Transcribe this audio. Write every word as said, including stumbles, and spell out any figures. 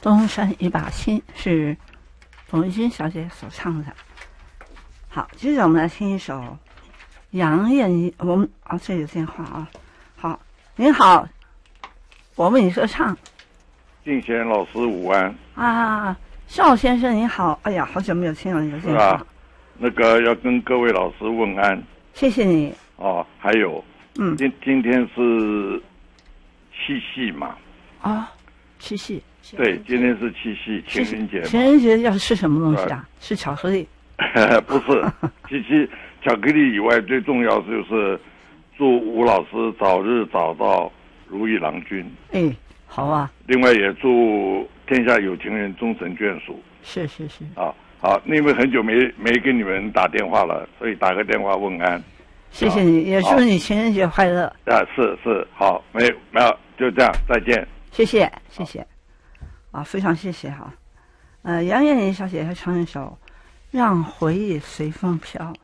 东山一把青是董玉君小姐所唱的。好，接着我们来听一首杨燕妮，我们啊，这有电话啊。好，您好，我为你说唱。 敬贤老师午安啊，邵先生您好，哎呀，好久没有听到你的电话。 啊，那个要跟各位老师问安。 谢谢你。 哦，还有， 嗯， 今今天是七夕嘛？ 哦，七夕。 对，今天是七夕，情人节嘛。 情人节要吃什么东西啊？吃巧克力？ 不是，七夕巧克力以外，最重要就是祝吴老师早日找到如意郎君。 哎，好啊。 另外也祝天下有情人终成眷属。 是是是。 啊，好，因为很久没没跟你们打电话了，所以打个电话问安。 谢谢你，也祝你情人节快乐。 啊，是是，好，没有没有，就这样，再见。 谢谢谢谢。啊，非常谢谢哈。呃，杨艳妮小姐她唱一首《让回忆随风飘》。